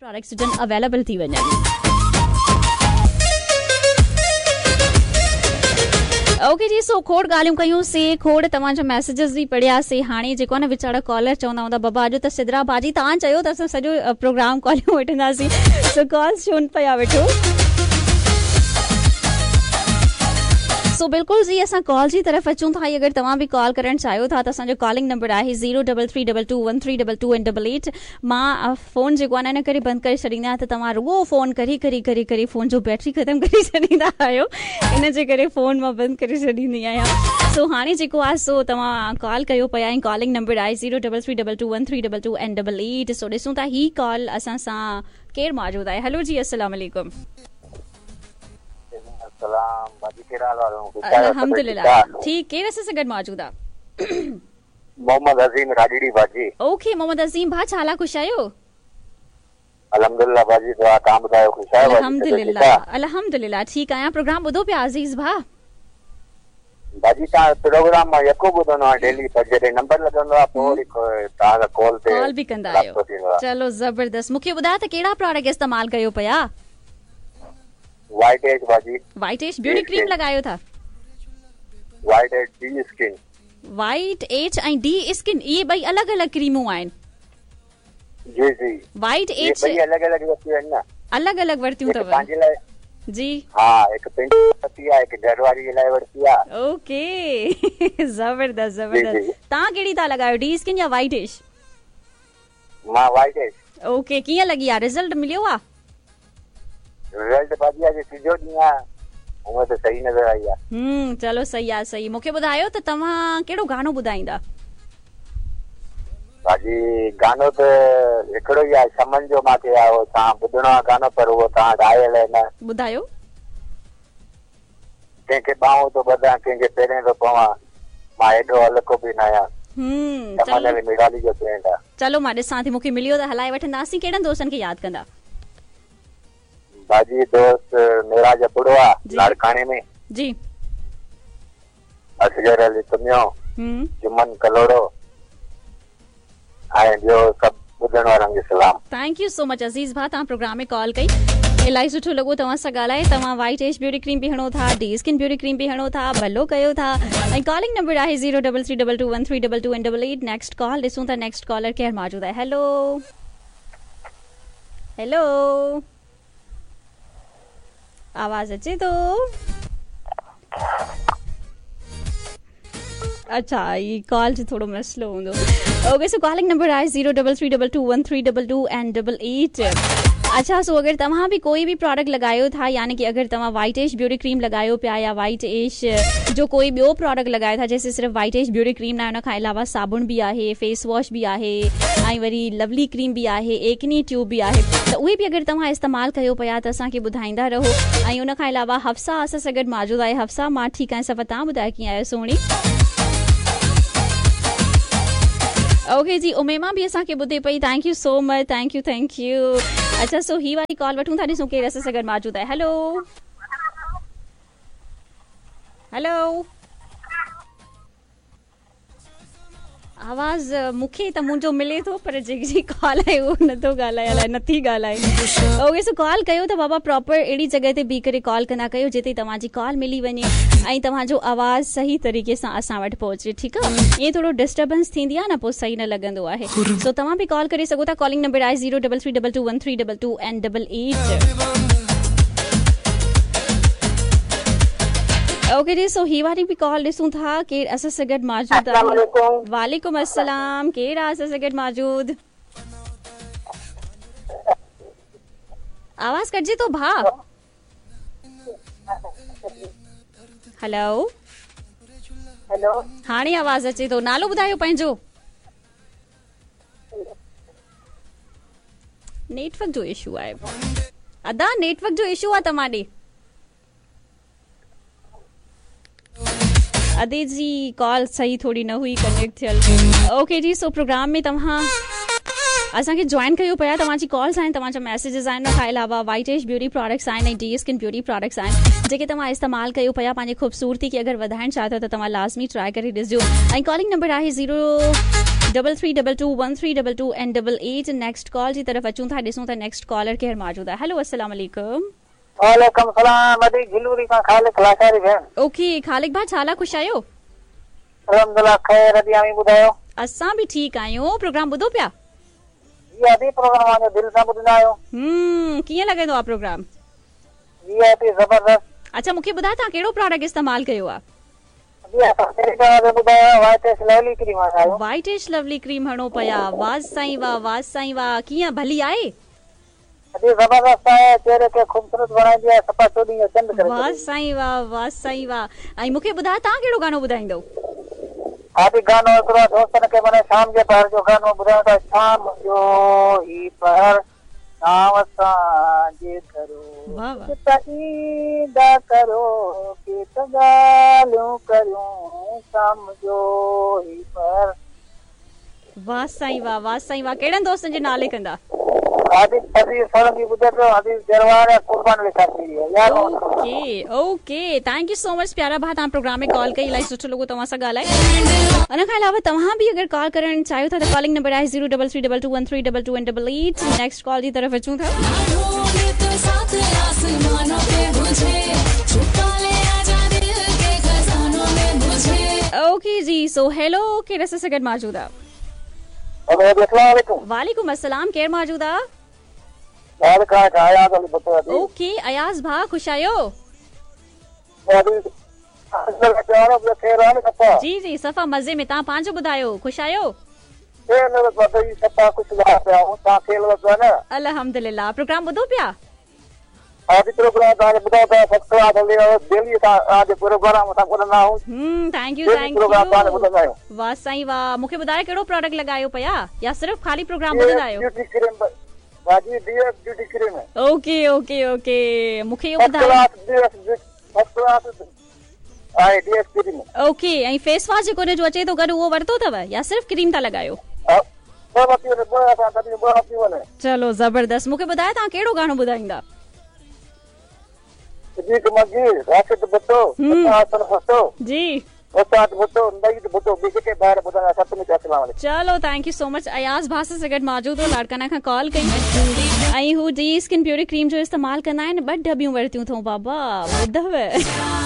Products जन available थी वञनि। ओके जी, सो खोड़ ॻाल्हियूं कयूंसीं, खोड़ तव्हांजा मैसेजेस बि पढ़ियासीं। हाणे जेको आहे न वीचारा कॉलर चवंदा हूंदा बाबा अॼु त सिदरा भाॼी तव्हां चयो त असां सॼो प्रोग्राम कॉलियूं वठंदासीं, सो कॉल्स छो पिया वठो। सो बिल्कुल जी असां कॉल जी तरफ़ अचूं था। अगर तव्हां भी कॉल करण चाहियो था तो असो कॉलिंग नंबर है 03322132288। मां फोन जो न करे बंद करे छॾींदा तो तव्हां रुगो फोन करी करी करी करी फोन जो बैटरी खत्म करे छॾींदा आहियो, इन जे करे फोन मां बंद करे छॾींदी आहियां। सो हाणे जेको आहे सो तव्हां कॉल कयो पिया ऐं कॉलिंग नंबर आहे 03322132288। सो ॾिसूं था ही कॉल असां सां केरु मौजूद आहे। हेलो जी, अस्सलाम वालेकुम। अल्हम्दुलिल्लाह ठीक, केरु असां सां गॾु मौजूद आहे? मोहम्मद अजीम राजड़ी बाजी। ओके मोहम्मद अजीम भा, छा हाल आहे? ख़ुश आहियो? अल्हम्दुलिल्लाह बाजी, दुआ तव्हां ॿुधायो? ख़ुश आहियो? अल्हम्दुलिल्लाह अल्हम्दुलिल्लाह ठीक आहियां। प्रोग्राम ॿुधो पिया अज़ीज़ भा? बाजी तव्हां प्रोग्राम मां यको ॿुधंदो आहियां डेली, पर जॾहिं नंबर लॻंदो आहे पोइ तव्हां कॉल ते कॉल बि कंदा आहियो। चलो ज़बरदस्त। मूंखे ॿुधायो त कहिड़ा प्रोडक्ट इस्तेमाल कयो पिया? वाइट एज बाजी। वाइट एज ब्यूटी क्रीम लगायो था? White age D skin. White age ऐं डी स्किन ये ॿई अलॻि अलॻि क्रीमूं आहिनि? जी जी। वाइट एज अलॻि अलॻि वरितियूं आहिनि न? अलॻि अलॻि वरितियूं अथव? पंहिंजे लाइ जी हाँ, हिकु पिंक वरिती आहे, हिकु घरवारी जे लाइ वरिती आहे। ओके ज़बरदस्त ज़बरदस्त। तव्हां कहिड़ी था लॻायो, डी स्किन या वाइट एज? मां वाइट एज। ओके, कीअं लॻी आहे? रिज़ल्ट मिलियो आहे? रिज़ल्ट बाजी आहे सिजो ॾींहुं आहे, हूअं त सही नज़र आई आहे। चलो सही आहे सही। मूंखे ॿुधायो त तव्हां कहिड़ो गानो ॿुधाईंदा? बाजी गानो त हिकिड़ो ई आहे, शमन जो मूंखे आहे, उहो तव्हां ॿुधणो आहे गानो, पर उहो तव्हां ॻायल आहे न। ॿुधायो। कंहिंखे ॿाहूं थो ॿधां, कंहिंखे पेरें थो पवां, मां एॾो हलको बि न आहियां। मिराली जो पेंट आहे। चलो मां ॾिसां थी, मूंखे मिलियो त हलाए वठंदासीं। कहिड़नि दोस्तनि खे यादि कंदा? बाजी दोस्त मेरा जो बुढ़ो आहे लाड़काने में जी, असगर अली तुमियो, जुमन कलोड़ो ऐं ॿियो सभु ॿुधण वारनि खे सलाम। थैंक यू सो मच अज़ीज़ भा, तव्हां प्रोग्राम में कॉल कई, इलाही सुठो लॻो तव्हां सां ॻाल्हाए। तव्हां वाइट एज ब्यूटी क्रीम बि हणो था, डी स्किन ब्यूटी क्रीम बि हणो था, भलो कयो था। ऐं कॉलिंग नंबर आहे 03322132288। नेक्स्ट कॉल ॾिसूं था, नेक्स्ट कॉलर केरु मौजूद आहे? हेलो हेलो, आवाज अचे तो? अच्छा, ये कॉल जो थोड़ो मसलो हूंदो। ओके, सो कॉलिंग नंबर आहे 03322132288। अच्छा, सो अगर तव्हां भी कोई भी प्रोडक्ट लगायो था, यानी कि अगर तव्हां वाइट एज ब्यूटी क्रीम लगायो पिया या वाइट एज जो कोई ॿियो प्रोडक्ट लगायो था, जैसे सिर्फ वाइट एज ब्यूटी क्रीम ना, उन खां अलावा साबुण भी आहे, फेस वॉश भी आहे, ऐं वरी लवली क्रीम भी आहे, एकनी ट्यूब भी आहे, त उहे भी अगर तव्हां इस्तेमाल कयो पिया त असांखे ॿुधाईंदा रहो। ऐं उन खां अलावा हफ्सा असां सां गॾु मौजूद आहे। हफ्सा, मां ठीकु आहियां, सफ़ा तव्हां ॿुधायो कीअं आहियो? सोणी। ओके जी, उमेमा भी असांखे ॿुधे पई, thank you so much, thank U thank U. अच्छा, सो ही वाली कॉल वठूं था, ॾिसूं केरु असां सां गॾु मौजूद आहे। हेलो हेलो, आवाज़ मूंखे त मुंहिंजो मिले थो, पर जेकी कॉल आहे उहो नथो ॻाल्हाए, अलाए नथी ॻाल्हाए। ओके, सो कॉल कयो त बाबा प्रॉपर अहिड़ी जॻह ते बीह करे कॉल कंदा कयो जिते तव्हांजी कॉल मिली वञे ऐं तव्हांजो आवाज़ सही तरीक़े सां असां वटि पहुचे, ठीकु आहे? ईअं थोरो डिस्टर्बेंस थींदी आहे न, पोइ सही न लॻंदो आहे। सो तव्हां बि कॉल करे सघो था। कॉलिंग नंबर आहे 03322132288। ओके जी, सो ही वाली भी कॉल ॾिसूं था केरु असां सां गॾु मौजूद आहे। वालेकुम अस्सलाम, केरु आहे असां सां गॾु मौजूद? आवाज़ कटजे तो भा। हेलो हेलो, हाणे आवाज़ अचे तो। नालो ॿुधायो पंहिंजो। नेटवर्क जो इशू आहे अदा, नेटवर्क जो इशू आहे तव्हां ॾे। अदे जी कॉल सही थोड़ी न हुई कनेक्ट थियल। ओके जी, सो प्रोग्राम में तव्हां असांखे ज्वाइन कयो पिया, तव्हांजी कॉल्स आहिनि, तव्हांजा मैसेजेस आहिनि। खां अलावा वाइट एज ब्यूटी प्रोडक्ट्स आहिनि ऐं डी स्किन ब्यूटी प्रोडक्ट्स आहिनि जेके तव्हां इस्तेमाल कयो पिया। पंहिंजी ख़ूबसूरती खे अगरि वधाइण चाहियो त तव्हां लाज़मी ट्राई करे ॾिसजो। ऐं कॉलिंग नंबर आहे 0 33221322 ऐं 88 नेक्स्ट कॉल जी तरफ़ अचूं था, ॾिसूं था नेक्स्ट कॉलर केरु मौजूद आहे। हेलो अस्सलाम वालेकुम। वालेकुम सलाम। अदी गिलूरी का खालिक लाशारी भेण। ओके खालिक भाउ, छा ख़ुश आहियो? अलहमदुलिल्लाह खैर। अदी आमी ॿुधायो? असां बि ठीकु आहियूं। प्रोग्राम ॿुधो पिया? जी अदी प्रोग्राम आजो दिल सां ॿुधंदा आहियो। कीअं लॻंदो आहे प्रोग्राम? जी अदी ज़बरदस्त। अच्छा मूंखे ॿुधायो तव्हां कहिड़ो प्रोडक्ट इस्तेमालु कयो आहे? वाइट एश लवली क्रीम हणो पिया। वाह साईं वाह, वाह साईं वाह। कीअं भली आहे? ज़बरदस्त आहे, चेहरे खे खूबसूरत बनाईंदी आहे, सफ़ा चोॾीं जो चंद करे। वाह साईं वाह, वाह साईं वाह। ऐं मूंखे ॿुधायो तव्हां कहिड़ो गानो ॿुधाईंदो? आदि गानो हिकिड़ो दोस्तनि खे माने शाम जे पहर जो गानो ॿुधायो था। शाम जो ही पहर नाव सां करो ईंदा करो के ॻाल्हियूं करियूं शाम जो ही पहर। वाह साईं वाह, वाह साईं वाह। कहिड़नि दोस्तनि जे नाले कंदा? आदि अदी सड़ंगी ॿुधे पियो। आदि जरवार या कुर्बान लिखा थी है यार। Okay okay, thank you so much प्यारा भाउ, तव्हां प्रोग्राम में कॉल कई, इलाही सुठो लॻो तव्हां सां ॻाल्हाए। उन खां अलावा तव्हां बि अगरि कॉल करणु चाहियो था त कॉलिंग नंबर आहे 033221322 ऐं 88। नेक्स्ट कॉल जी तरफ़ अचूं था। ओके जी, सो हेलो, केरु असां सां गॾु मौजूद आहे? वालेकुम अस्सलाम, केरु मौजूद आहे? ओके अयाज़ भाउ, ख़ुश आहियो? जी जी सफ़ा मज़े में। तव्हां पंहिंजो ॿुधायो, ख़ुश आहियो? अल्हम्दुलिल्लाह। प्रोग्राम ॿुधो पिया? Thank U thank U. वाह साईं वाह। मूंखे ॿुधायो कहिड़ो प्रोडक्ट लॻायो पिया या सिर्फ़ ख़ाली प्रोग्राम ॿुधंदा आहियो? ओके ओके ओके, मूंखे इहो ॿुधायो। ओके, ऐं फेस वॉश जेको जो अचे थो गॾु उहो वरितो अथव या सिर्फ़ क्रीम था लॻायो? चलो ज़बरदस्त। मूंखे ॿुधायो तव्हां कहिड़ो गानो ॿुधाईंदा? जी चलो thank you so much. Ayaz भाउ सां गॾु मौजूद हो, लाड़काना खां कॉल कई। ऐं हू जी स्किन ब्यूटी क्रीम जो इस्तेमालु कंदा आहिनि। 2 दॿियूं वरितियूं अथऊं बाबा, ॿुधव?